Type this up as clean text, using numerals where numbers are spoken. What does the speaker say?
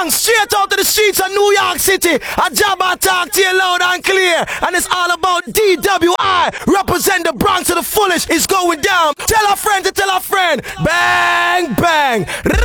Bang, straight out to the streets of New York City. A Jabba talk to you loud and clear. And it's all about DWI. Represent the Bronx to the fullest. It's going down. Tell a friend to tell a friend. Bang, bang.